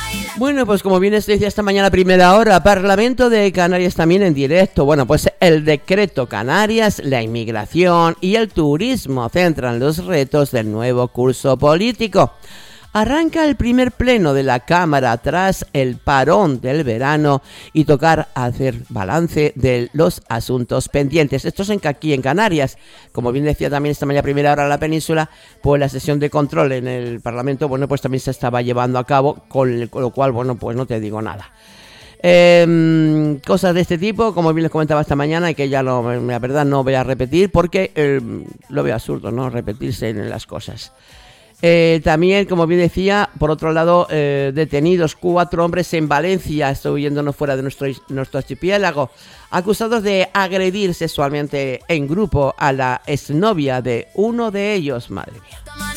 Bueno, pues como bien se decía esta mañana a primera hora, Parlamento de Canarias también en directo. Bueno, pues el decreto Canarias, la inmigración y el turismo centran los retos del nuevo curso político. Arranca el primer pleno de la Cámara tras el parón del verano y tocar hacer balance de los asuntos pendientes. Esto es aquí en Canarias. Como bien decía también esta mañana primera hora en la península, pues la sesión de control en el Parlamento, bueno, pues también se estaba llevando a cabo, con lo cual, bueno, pues no te digo nada. Cosas de este tipo, como bien les comentaba esta mañana, y que ya no, la verdad no voy a repetir porque lo veo absurdo, ¿no? Repetirse en las cosas. También, como bien decía, por otro lado, detenidos 4 hombres en Valencia, estoy yéndonos fuera de nuestro archipiélago, acusados de agredir sexualmente en grupo a la exnovia de uno de ellos. Madre mía.